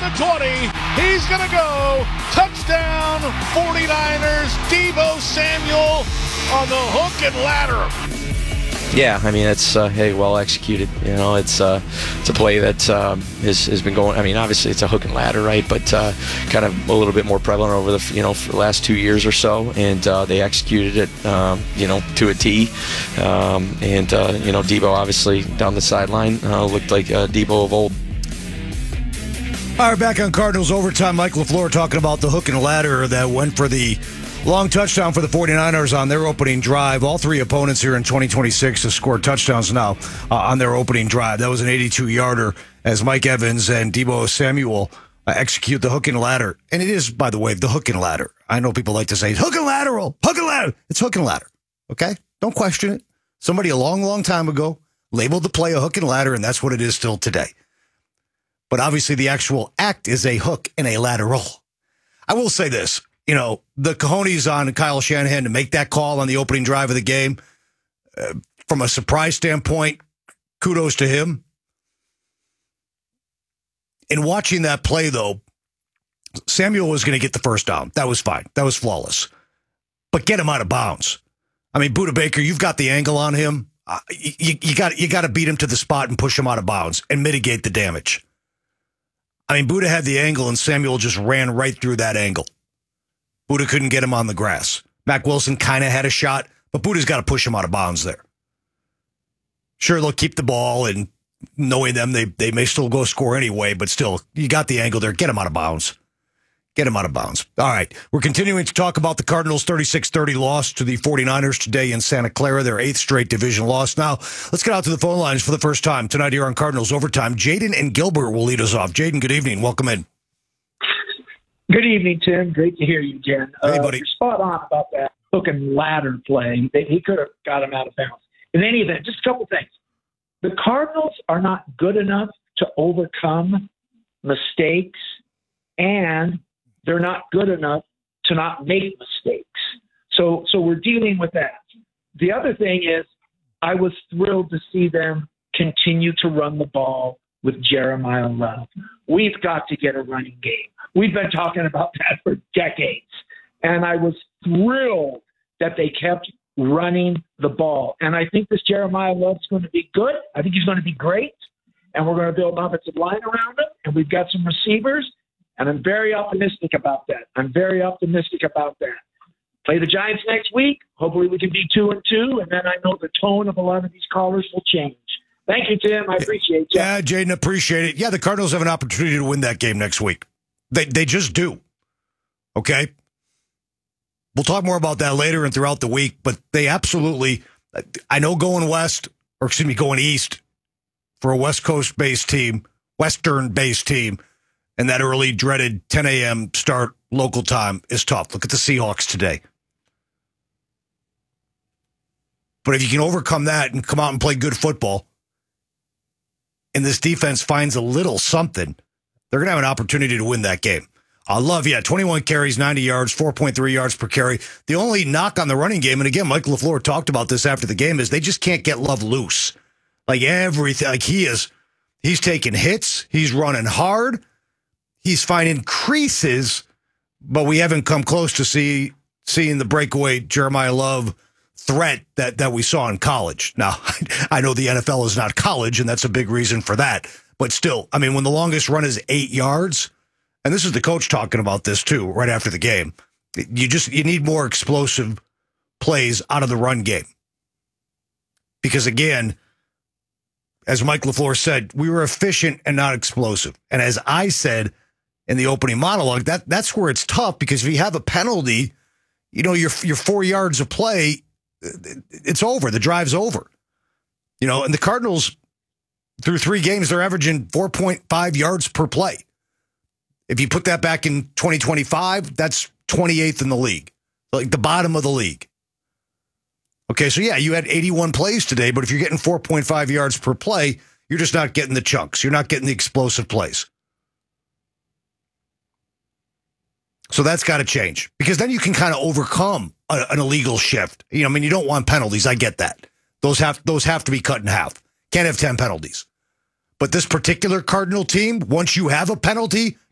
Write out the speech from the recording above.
the 20. He's going to go. Touchdown, 49ers. Deebo Samuel on the hook and ladder. Yeah, I mean, it's well executed. You know, it's a play that has been going. I mean, obviously it's a hook and ladder, right? But kind of a little bit more prevalent over for the last 2 years or so, and they executed it, to a T. Deebo obviously down the sideline looked like Deebo of old. All right, back on Cardinals Overtime. Mike LaFleur talking about the hook and ladder that went for the long touchdown for the 49ers on their opening drive. All three opponents here in 2026 have scored touchdowns now on their opening drive. That was an 82-yarder as Mike Evans and Deebo Samuel execute the hook and ladder. And it is, by the way, the hook and ladder. I know people like to say, hook and lateral, hook and ladder. It's hook and ladder, okay? Don't question it. Somebody a long, long time ago labeled the play a hook and ladder, and that's what it is still today. But obviously the actual act is a hook and a lateral. I will say this. You know, the cojones on Kyle Shanahan to make that call on the opening drive of the game, from a surprise standpoint, kudos to him. In watching that play, though, Samuel was going to get the first down. That was fine. That was flawless. But get him out of bounds. I mean, Budda Baker, you've got the angle on him. You got to beat him to the spot and push him out of bounds and mitigate the damage. I mean, Budda had the angle, and Samuel just ran right through that angle. Budda couldn't get him on the grass. Mack Wilson kind of had a shot, but Budda's got to push him out of bounds there. Sure, they'll keep the ball, and knowing them, they may still go score anyway, but still, you got the angle there. Get him out of bounds. Get him out of bounds. All right, we're continuing to talk about the Cardinals' 36-30 loss to the 49ers today in Santa Clara, their 8th straight division loss. Now, let's get out to the phone lines for the first time tonight here on Cardinals Overtime. Jaden and Gilbert will lead us off. Jaden, good evening. Welcome in. Good evening, Tim. Great to hear you again. Hey, buddy. You're spot on about that hook and ladder play. He could have got him out of bounds. In any event, just a couple things. The Cardinals are not good enough to overcome mistakes, and they're not good enough to not make mistakes. So we're dealing with that. The other thing is I was thrilled to see them continue to run the ball with Jeremiah Love. We've got to get a running game. We've been talking about that for decades. And I was thrilled that they kept running the ball. And I think this Jeremiah Love's going to be good. I think he's going to be great. And we're going to build an offensive line around him. And we've got some receivers. And I'm very optimistic about that. Play the Giants next week. Hopefully we can be 2-2. And then I know the tone of a lot of these callers will change. Thank you, Tim. I appreciate you. Yeah, Jaden, appreciate it. Yeah, the Cardinals have an opportunity to win that game next week. They just do. Okay? We'll talk more about that later and throughout the week, but they absolutely, I know going east for a West Coast-based team, Western-based team, and that early dreaded 10 a.m. start local time is tough. Look at the Seahawks today. But if you can overcome that and come out and play good football, and this defense finds a little something, they're going to have an opportunity to win that game. Love, 21 carries, 90 yards, 4.3 yards per carry. The only knock on the running game, and again, Mike LaFleur talked about this after the game, is they just can't get Love loose. Like everything, like he's taking hits, he's running hard, he's finding creases, but we haven't come close to seeing the breakaway Jeremiah Love threat that we saw in college. Now, I know the NFL is not college, and that's a big reason for that. But still, I mean, when the longest run is 8 yards, and this is the coach talking about this too, right after the game, you need more explosive plays out of the run game. Because again, as Mike LaFleur said, we were efficient and not explosive. And as I said in the opening monologue, that's where it's tough, because if you have a penalty, your 4 yards of play, it's over. The drive's over. And the Cardinals, through 3 games, they're averaging 4.5 yards per play. If you put that back in 2025, that's 28th in the league, like the bottom of the league. Okay, so yeah, you had 81 plays today, but if you're getting 4.5 yards per play, you're just not getting the chunks. You're not getting the explosive plays. So that's got to change, because then you can kind of overcome an illegal shift. You don't want penalties. I get that. Those have to be cut in half. Can't have 10 penalties. But this particular Cardinal team, once you have a penalty,